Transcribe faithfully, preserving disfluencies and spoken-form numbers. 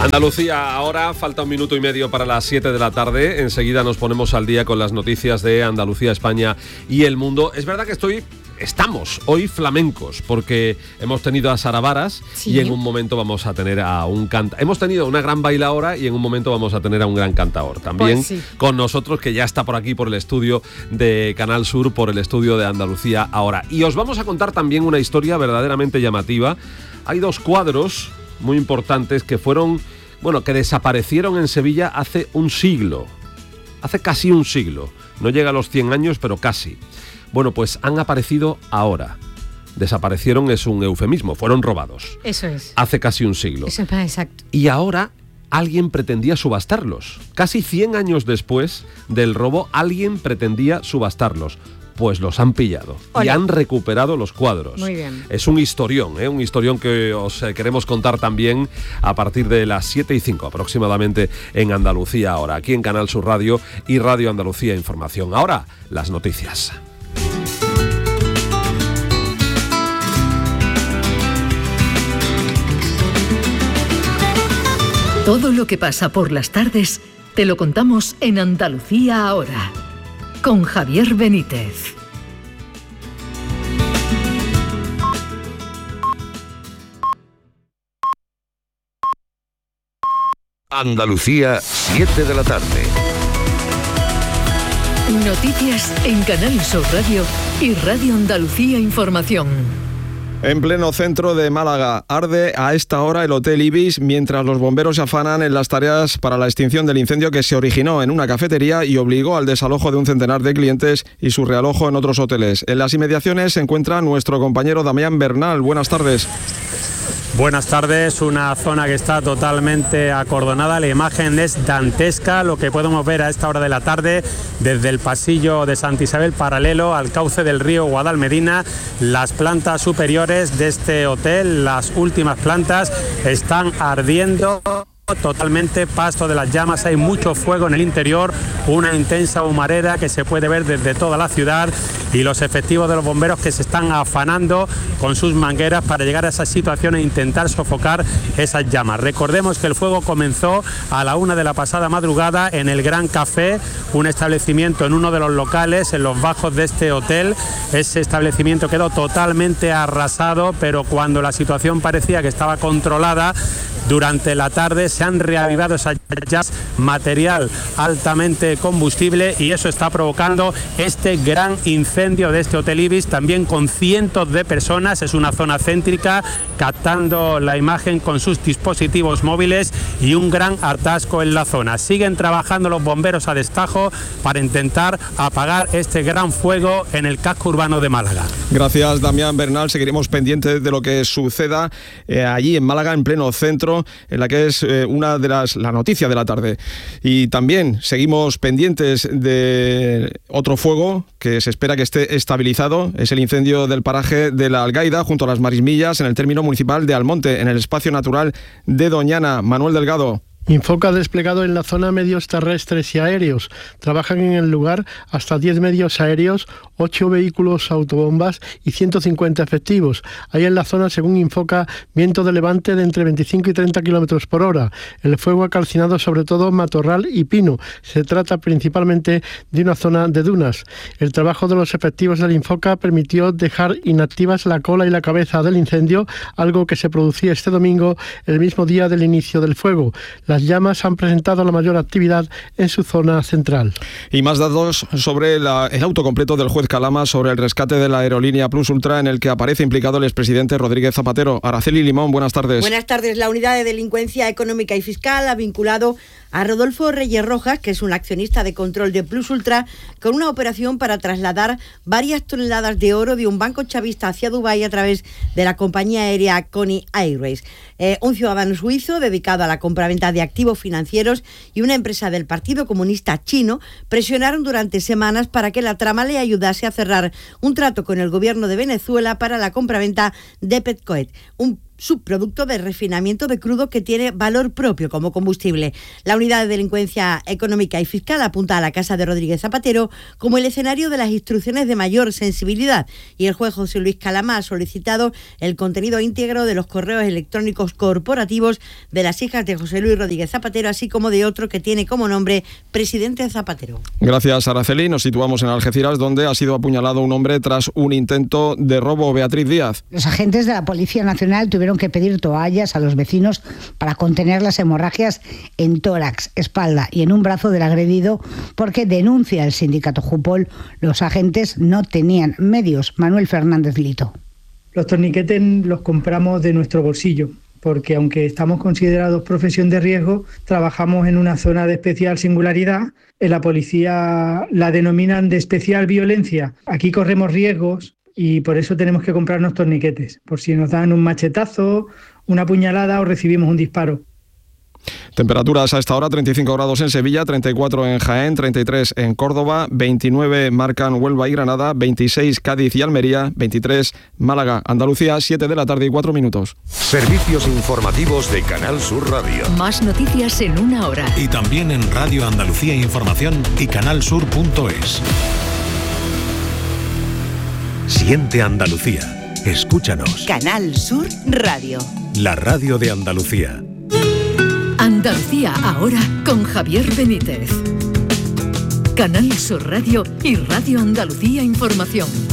Andalucía, ahora falta un minuto y medio para las siete de la tarde. Enseguida nos ponemos al día con las noticias de Andalucía, España y el mundo. Es verdad que estoy... Estamos hoy flamencos porque hemos tenido a Sara Varas, sí, y en un momento vamos a tener a un canta. Hemos tenido una gran bailaora y en un momento vamos a tener a un gran cantaor también, pues sí, con nosotros, que ya está por aquí, por el estudio de Canal Sur, por el estudio de Andalucía ahora. Y os vamos a contar también una historia verdaderamente llamativa. Hay dos cuadros muy importantes que fueron, bueno, que desaparecieron en Sevilla hace un siglo, hace casi un siglo. No llega a los cien años, pero casi. Bueno, pues han aparecido ahora. Desaparecieron es un eufemismo, fueron robados. Eso es. Hace casi un siglo. Eso es, exacto. Y ahora alguien pretendía subastarlos. Casi cien años después del robo, alguien pretendía subastarlos. Pues los han pillado. Hola. Y han recuperado los cuadros. Muy bien. Es un historión, ¿eh? Un historión que os eh, queremos contar también a partir de las siete y cinco aproximadamente en Andalucía ahora, aquí en Canal Sur Radio y Radio Andalucía Información. Ahora, las noticias. Todo lo que pasa por las tardes te lo contamos en Andalucía ahora, con Javier Benítez. Andalucía, siete de la tarde. Noticias en Canal Sur Radio y Radio Andalucía Información. En pleno centro de Málaga, arde a esta hora el Hotel Ibis mientras los bomberos se afanan en las tareas para la extinción del incendio que se originó en una cafetería y obligó al desalojo de un centenar de clientes y su realojo en otros hoteles. En las inmediaciones se encuentra nuestro compañero Damián Bernal. Buenas tardes. Buenas tardes, una zona que está totalmente acordonada, la imagen es dantesca, lo que podemos ver a esta hora de la tarde desde el pasillo de Santa Isabel paralelo al cauce del río Guadalmedina. Las plantas superiores de este hotel, las últimas plantas, están ardiendo totalmente, pasto de las llamas, hay mucho fuego en el interior, una intensa humareda que se puede ver desde toda la ciudad y los efectivos de los bomberos que se están afanando con sus mangueras para llegar a esa situación e intentar sofocar esas llamas. Recordemos que el fuego comenzó a la una de la pasada madrugada en el Gran Café, un establecimiento en uno de los locales en los bajos de este hotel. Ese establecimiento quedó totalmente arrasado, pero cuando la situación parecía que estaba controlada, durante la tarde se han reavivado esas llamas, material altamente combustible, y eso está provocando este gran incendio de este Hotel Ibis, también con cientos de personas. Es una zona céntrica, captando la imagen con sus dispositivos móviles y un gran atasco en la zona. Siguen trabajando los bomberos a destajo para intentar apagar este gran fuego en el casco urbano de Málaga. Gracias, Damián Bernal. Seguiremos pendientes de lo que suceda eh, allí en Málaga, en pleno centro, en la que es eh, una de las la noticia de la tarde. Y también seguimos pendientes de otro fuego que se espera que esté estabilizado. Es el incendio del paraje de la Algaida, junto a las Marismillas, en el término municipal de Almonte, en el espacio natural de Doñana. Manuel Delgado. Infoca ha desplegado en la zona medios terrestres y aéreos. Trabajan en el lugar hasta diez medios aéreos, ocho vehículos autobombas y ciento cincuenta efectivos. Hay en la zona, según Infoca, viento de levante de entre veinticinco y treinta kilómetros por hora. El fuego ha calcinado sobre todo matorral y pino. Se trata principalmente de una zona de dunas. El trabajo de los efectivos del Infoca permitió dejar inactivas la cola y la cabeza del incendio, algo que se producía este domingo, el mismo día del inicio del fuego. Las llamas han presentado la mayor actividad en su zona central. Y más datos sobre la, el auto completo del juez Calama sobre el rescate de la aerolínea Plus Ultra, en el que aparece implicado el expresidente Rodríguez Zapatero. Araceli Limón, buenas tardes. Buenas tardes. La Unidad de Delincuencia Económica y Fiscal ha vinculado a Rodolfo Reyes Rojas, que es un accionista de control de Plus Ultra, con una operación para trasladar varias toneladas de oro de un banco chavista hacia Dubái a través de la compañía aérea Coney Airways. Eh, un ciudadano suizo dedicado a la compraventa de activos financieros y una empresa del Partido Comunista Chino presionaron durante semanas para que la trama le ayudase a cerrar un trato con el gobierno de Venezuela para la compraventa de Petcoet, un subproducto de refinamiento de crudo que tiene valor propio como combustible. La Unidad de Delincuencia Económica y Fiscal apunta a la casa de Rodríguez Zapatero como el escenario de las instrucciones de mayor sensibilidad, y el juez José Luis Calama ha solicitado el contenido íntegro de los correos electrónicos corporativos de las hijas de José Luis Rodríguez Zapatero, así como de otro que tiene como nombre Presidente Zapatero. Gracias, Araceli. Nos situamos en Algeciras, donde ha sido apuñalado un hombre tras un intento de robo. Beatriz Díaz. Los agentes de la Policía Nacional tuvieron que pedir toallas a los vecinos para contener las hemorragias en tórax, espalda y en un brazo del agredido, porque denuncia el sindicato Jupol, los agentes no tenían medios. Manuel Fernández Lito. Los torniquetes los compramos de nuestro bolsillo, porque aunque estamos considerados profesión de riesgo, trabajamos en una zona de especial singularidad. En la policía la denominan de especial violencia. Aquí corremos riesgos y por eso tenemos que comprarnos torniquetes, por si nos dan un machetazo, una puñalada o recibimos un disparo. Temperaturas a esta hora: treinta y cinco grados en Sevilla, treinta y cuatro en Jaén, treinta y tres en Córdoba, veintinueve marcan Huelva y Granada, veintiséis Cádiz y Almería, veintitrés Málaga, Andalucía. Siete de la tarde y cuatro minutos. Servicios informativos de Canal Sur Radio. Más noticias en una hora. Y también en Radio Andalucía Información y canalsur punto es. Siente Andalucía. Escúchanos. Canal Sur Radio. La radio de Andalucía. Andalucía ahora con Javier Benítez. Canal Sur Radio y Radio Andalucía Información.